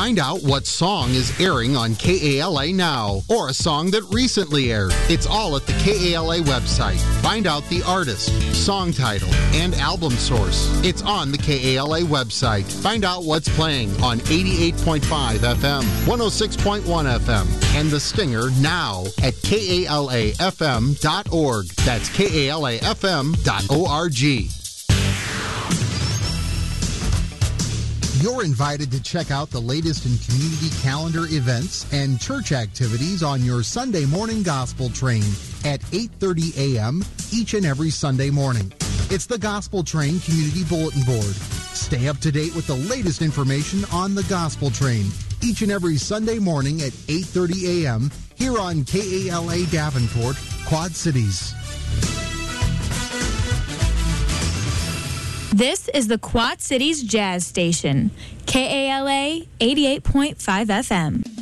Find out what song is airing on KALA now, or a song that recently aired. It's all at the KALA website. Find out the artist, song title, and album source. It's on the KALA website. Find out what's playing on 88.5 FM, 106.1 FM, and The Stinger now at KALAFM.org. That's KALAFM.org. You're invited to check out the latest in community calendar events and church activities on your Sunday morning gospel train at 8:30 a.m. each and every Sunday morning. It's the Gospel Train Community Bulletin Board. Stay up to date with the latest information on the Gospel Train each and every Sunday morning at 8:30 a.m. here on KALA Davenport, Quad Cities. This is the Quad Cities Jazz Station, KALA 88.5 FM.